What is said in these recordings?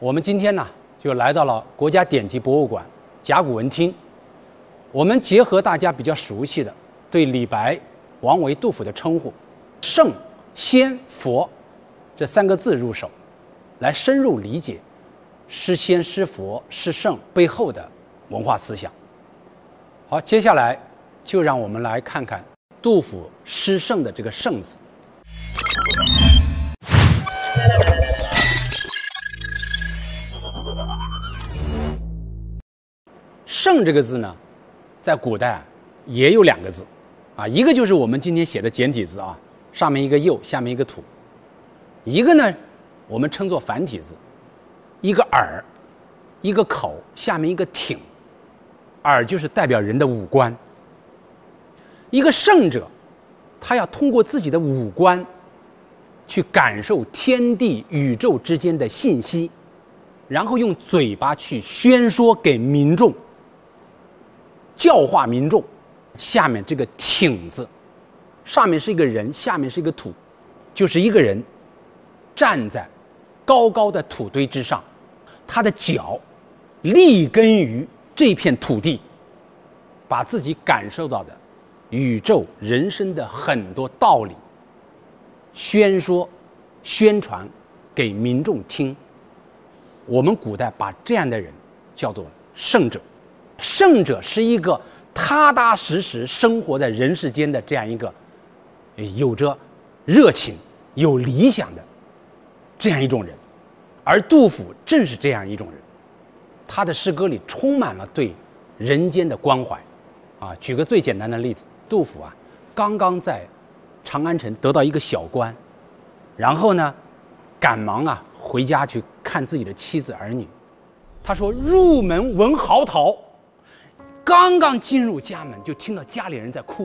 我们今天呢，就来到了国家典籍博物馆甲骨文厅。我们结合大家比较熟悉的对李白、王维、杜甫的称呼“圣、仙、佛”这三个字入手，来深入理解诗仙、诗佛、诗圣背后的文化思想。好，接下来就让我们来看看杜甫诗圣的这个“圣”字。圣这个字呢，在古代也有两个字，一个就是我们今天写的简体字啊，上面一个右，下面一个土；一个呢，我们称作繁体字，一个耳，一个口，下面一个挺。耳就是代表人的五官。一个圣者，他要通过自己的五官，去感受天地宇宙之间的信息，然后用嘴巴去宣说给民众。教化民众。下面这个挺字，上面是一个人，下面是一个土，就是一个人站在高高的土堆之上，他的脚立根于这片土地，把自己感受到的宇宙人生的很多道理宣说宣传给民众听。我们古代把这样的人叫做圣者。圣者是一个踏踏实实生活在人世间的这样一个有着热情有理想的这样一种人，而杜甫正是这样一种人。他的诗歌里充满了对人间的关怀举个最简单的例子，杜甫刚刚在长安城得到一个小官，然后呢赶忙回家去看自己的妻子儿女。他说入门闻嚎啕，刚刚进入家门就听到家里人在哭，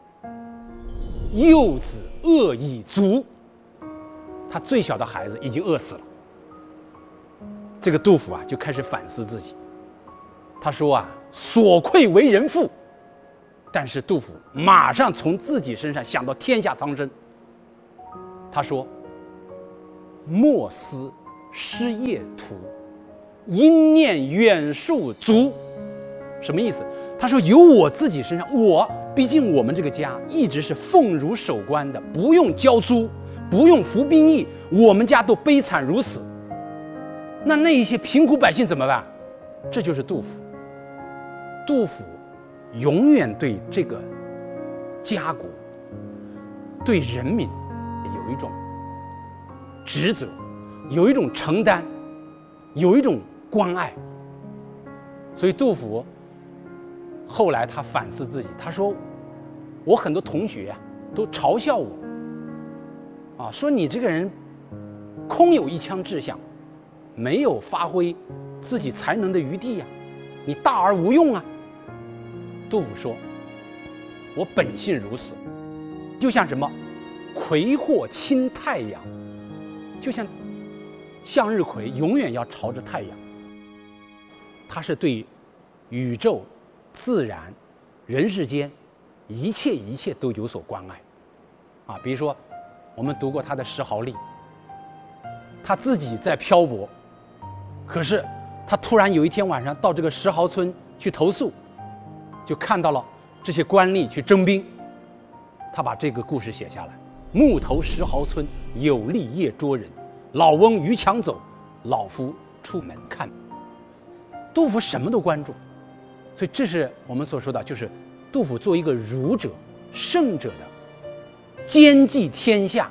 幼子饿已卒，他最小的孩子已经饿死了。这个杜甫就开始反思自己。他说所愧为人父，但是杜甫马上从自己身上想到天下苍生。他说莫思失业途，因念远戍卒。什么意思？他说由我自己身上，毕竟我们这个家一直是奉儒守官的，不用交租，不用服兵役，我们家都悲惨如此，那一些贫苦百姓怎么办？这就是杜甫。杜甫永远对这个家国对人民有一种职责，有一种承担，有一种关爱。所以杜甫后来他反思自己，他说我很多同学都嘲笑我说你这个人空有一腔志向，没有发挥自己才能的余地你大而无用杜甫说我本性如此，就像什么葵或倾太阳，就像向日葵永远要朝着太阳。他是对宇宙自然人世间一切都有所关爱比如说我们读过他的石壕吏，他自己在漂泊，可是他突然有一天晚上到这个石壕村去投宿，就看到了这些官吏去征兵，他把这个故事写下来。暮投石壕村，有吏夜捉人，老翁逾墙走，老夫出门看。杜甫什么都关注，所以这是我们所说的，就是杜甫作为一个儒者、圣者的兼济天下。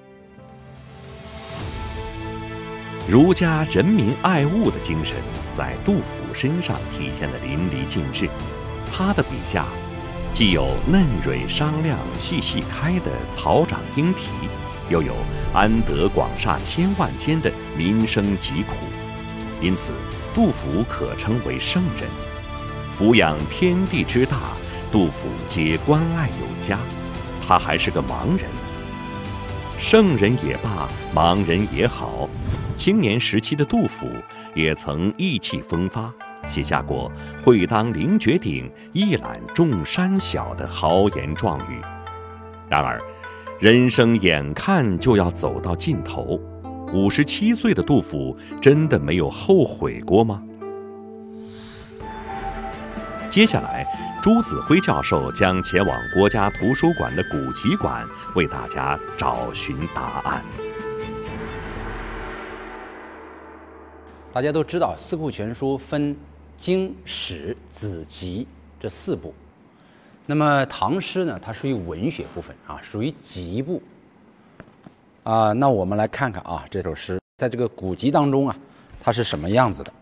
儒家人民爱物的精神在杜甫身上体现得淋漓尽致。他的笔下既有嫩蕊商量细细开的草长莺啼，又有安得广厦千万间的民生疾苦，因此杜甫可称为圣人。俯仰天地之大，杜甫皆关爱有加，他还是个盲人。圣人也罢，盲人也好，青年时期的杜甫也曾意气风发，写下过会当凌绝顶，一览众山小的豪言壮语。然而人生眼看就要走到尽头， 57岁的杜甫真的没有后悔过吗？接下来，朱子辉教授将前往国家图书馆的古籍馆，为大家找寻答案。 大家都知道，《四库全书》分经、史、子、集这4部。那么唐诗呢，它属于文学部分啊，属于集部。那我们来看看啊，这首诗在这个古籍当中啊，它是什么样子的？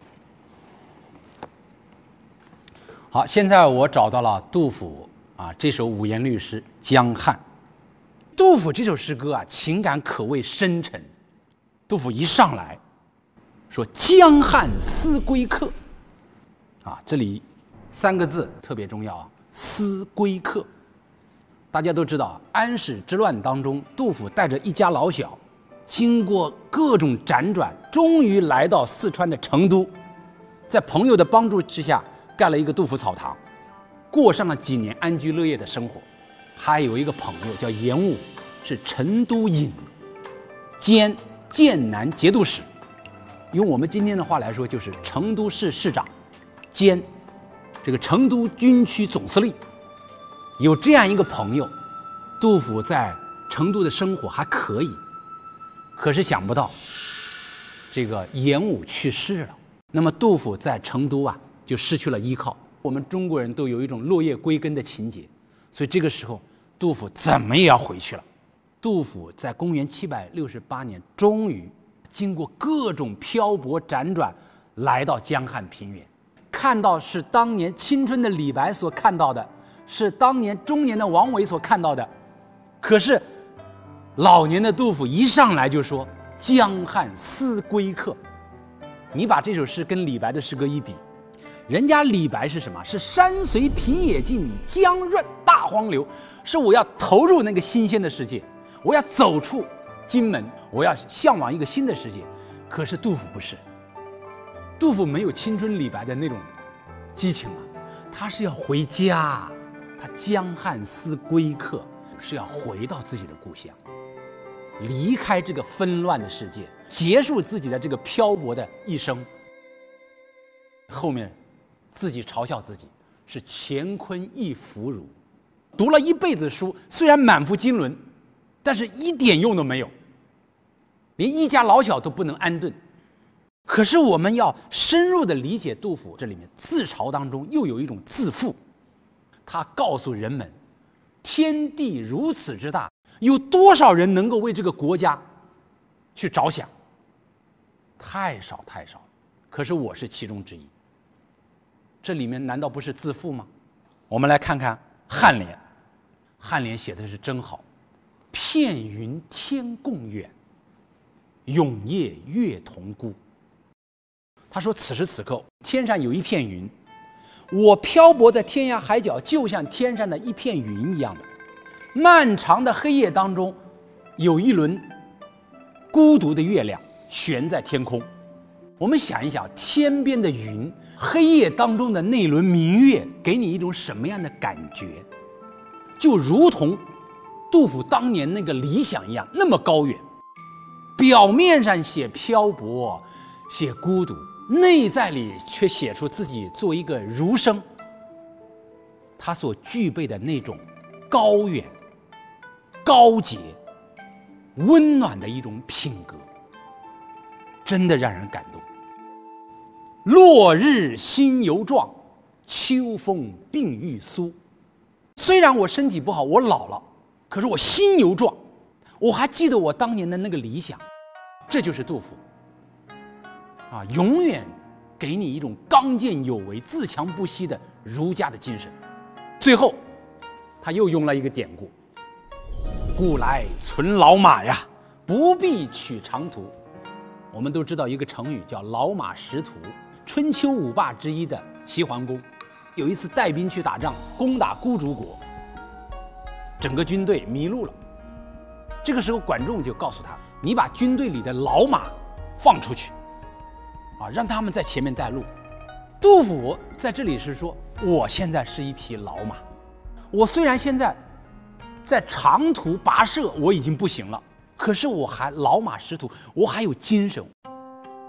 好，现在我找到了杜甫这首五言律诗《江汉》。杜甫这首诗歌情感可谓深沉。杜甫一上来说“江汉思归客”，这里3个字特别重要啊，“思归客”。大家都知道，安史之乱当中，杜甫带着一家老小，经过各种辗转，终于来到四川的成都，在朋友的帮助之下，盖了一个杜甫草堂，过上了几年安居乐业的生活。还有一个朋友叫严武，是成都尹兼剑南节度使，用我们今天的话来说，就是成都市市长兼这个成都军区总司令。有这样一个朋友，杜甫在成都的生活还可以。可是想不到这个严武去世了，那么杜甫在成都就失去了依靠。我们中国人都有一种落叶归根的情节，所以这个时候杜甫怎么也要回去了。杜甫在公元768年终于经过各种漂泊辗转，来到江汉平原，看到是当年青春的李白所看到的，是当年中年的王维所看到的。可是老年的杜甫一上来就说“江汉思归客”。你把这首诗跟李白的诗歌一比，人家李白是什么？是山随平野尽，江润大荒流，是我要投入那个新鲜的世界，我要走出荆门，我要向往一个新的世界。可是杜甫不是，杜甫没有青春李白的那种激情他是要回家，他江汉思归客，是要回到自己的故乡，离开这个纷乱的世界，结束自己的这个漂泊的一生。后面自己嘲笑自己是乾坤一腐儒，读了一辈子书，虽然满腹经纶，但是一点用都没有，连一家老小都不能安顿。可是我们要深入的理解杜甫这里面自嘲当中又有一种自负，他告诉人们，天地如此之大，有多少人能够为这个国家去着想？太少太少，可是我是其中之一。这里面难道不是自负吗？我们来看看颔联，颔联写的是真好，片云天共远，永夜月同孤。他说此时此刻天上有一片云，我漂泊在天涯海角，就像天上的一片云一样的。漫长的黑夜当中，有一轮孤独的月亮悬在天空。我们想一想，天边的云，黑夜当中的那轮明月，给你一种什么样的感觉？就如同杜甫当年那个理想一样，那么高远。表面上写漂泊，写孤独，内在里却写出自己作为一个儒生，他所具备的那种高远、高洁、温暖的一种品格，真的让人感动。落日心犹壮，秋风鬓欲苏。虽然我身体不好，我老了，可是我心犹壮，我还记得我当年的那个理想。这就是杜甫永远给你一种刚健有为、自强不息的儒家的精神。最后他又用了一个典故，故来存老马呀，不必取长途。我们都知道一个成语叫老马识途。春秋五霸之一的齐桓公有一次带兵去打仗，攻打孤竹国，整个军队迷路了。这个时候管仲就告诉他，你把军队里的老马放出去让他们在前面带路。杜甫在这里是说，我现在是一匹老马，我虽然现在在长途跋涉我已经不行了， 可是我还老马识途，我还有精神，